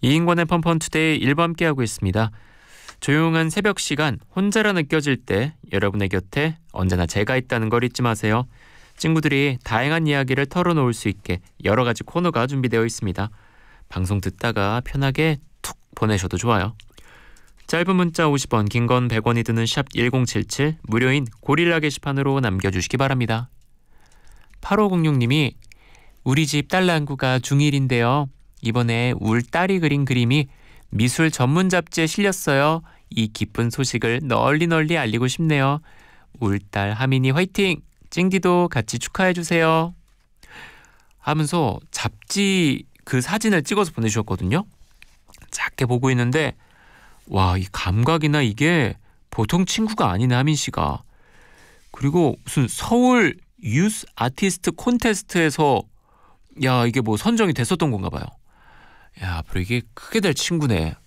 이인권의 펀펀투데이 1부 함께하고 있습니다. 조용한 새벽 시간 혼자라 느껴질 때 여러분의 곁에 언제나 제가 있다는 걸 잊지 마세요. 친구들이 다양한 이야기를 털어놓을 수 있게 여러 가지 코너가 준비되어 있습니다. 방송 듣다가 편하게 툭 보내셔도 좋아요. 짧은 문자 50원, 긴 건 100원이 드는 샵 1077, 무료인 고릴라 게시판으로 남겨주시기 바랍니다. 8506님이 우리 집 딸랑구가 중1인데요. 이번에 울 딸이 그린 그림이 미술 전문 잡지에 실렸어요. 이 기쁜 소식을 널리 알리고 싶네요. 울 딸 하민이 화이팅! 찡디도 같이 축하해주세요. 하면서 잡지 그 사진을 찍어서 보내주셨거든요. 작게 보고 있는데 와, 이 감각이나 이게 보통 친구가 아니네, 하민 씨가. 그리고 무슨 서울 유스 아티스트 콘테스트에서 야, 이게 뭐 선정이 됐었던 건가 봐요. 야, 앞으로 이게 크게 될 친구네.